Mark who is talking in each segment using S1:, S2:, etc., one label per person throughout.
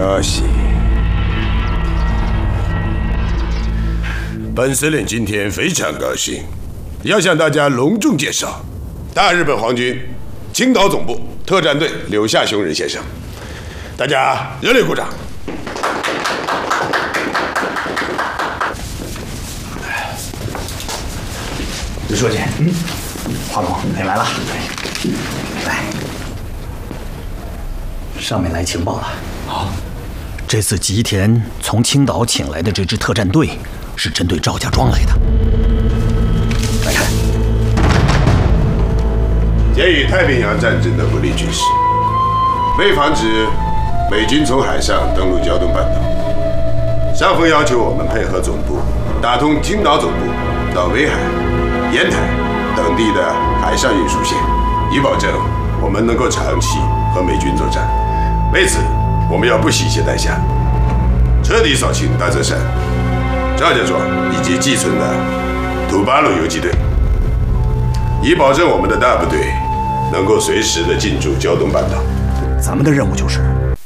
S1: 可喜。本司令今天非常高兴，要向大家隆重介绍大日本皇军青岛总部特战队柳下雄人先生。大家热烈鼓掌。
S2: 刘书记，华总，你来了。来，上面来情报了。好，这次吉田从青岛请来的这支特战队，是针对赵家庄来的。来看，
S1: 鉴于太平洋战争的不利局势，为防止美军从海上登陆胶东半岛，上峰要求我们配合总部，打通青岛总部到威海、烟台等地的海上运输线，以保证我们能够长期和美军作战。为此，我们要不惜一切代价，彻底扫清大泽山、赵家庄以及寄存的土八路游击队，以保证我们的大部队能够随时的进驻胶东半岛。
S2: 咱们的任务就是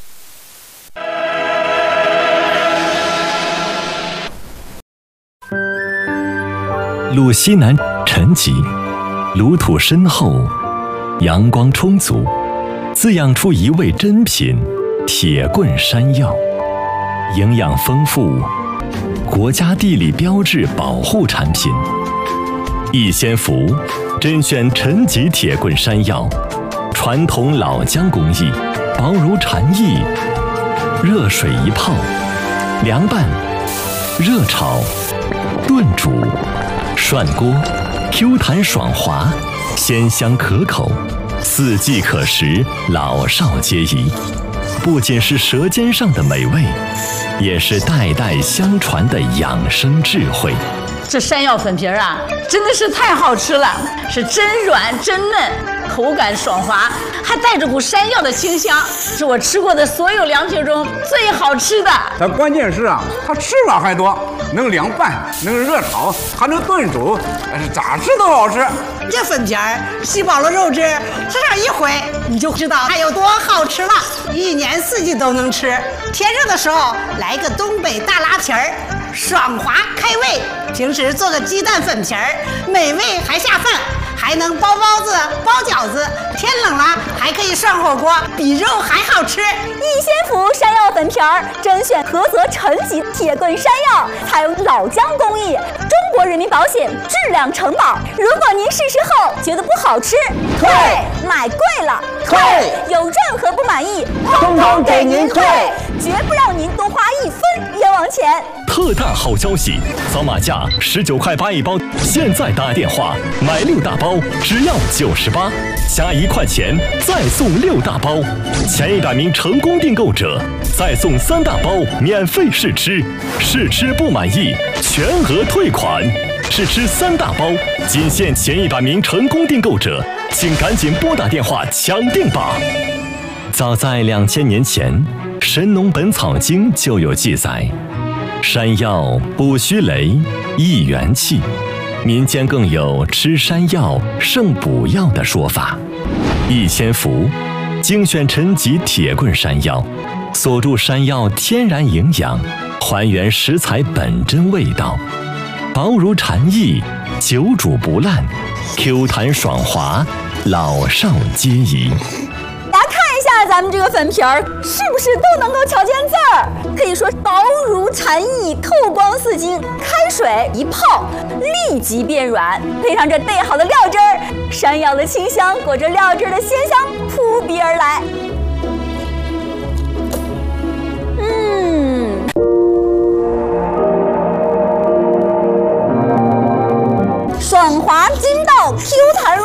S3: 路西南沉积，炉土深厚，阳光充足，滋养出一味珍品——铁棍山药，营养丰富，国家地理标志保护产品。逸仙福甄选陈级铁棍山药，传统老姜工艺，薄如蝉翼，热水一泡，凉拌、热炒、炖煮、涮锅，Q 弹爽滑，鲜香可口，四季可食，老少皆宜。不仅是舌尖上的美味，也是代代相传的养生智慧。
S4: 这山药粉皮儿啊，真的是太好吃了，是真软真嫩，口感爽滑，还带着股山药的清香，是我吃过的所有凉皮中最好吃的。
S5: 它关键是啊，它吃法还多，能凉拌，能热炒，还能炖煮，咋吃都好吃。
S6: 这粉皮儿吸饱了肉汁，吃上一回你就知道它有多好吃了。一年四季都能吃，天热的时候来个东北大拉皮儿，爽滑开胃。平时做个鸡蛋粉皮儿，美味还下饭，还能包包子、包饺子。天冷了还可以涮火锅，比肉还好吃。
S7: 逸仙福山药粉皮儿甄选菏泽陈级铁棍山药，采用老姜工艺，中国人民保险质量承保。如果您试吃后觉得不好吃，退；买贵了，退；有任何不满意，通通给您退，绝不让您多花一分冤枉钱。
S3: 特大好消息，扫码价19块8一包，现在打电话买6大包只要98，加1块钱再送6大包，前100名成功订购者再送3大包免费试吃，试吃不满意全额退款，试吃3大包仅限前100名成功订购者，请赶紧拨打电话抢订吧。早在2000年前，《神农本草经》就有记载。山药补虚雷，益元气，民间更有吃山药胜补药的说法。逸仙福精选陈级铁棍山药，锁住山药天然营养，还原食材本真味道，薄如蝉翼，久煮不烂， Q 弹爽滑，老少皆宜。
S7: 咱们这个粉皮儿是不是都能够瞧见字儿？可以说薄如蝉翼，透光似金，开水一泡立即变软，配上这备好的料汁儿，山药的清香裹着料汁的鲜香扑鼻而来，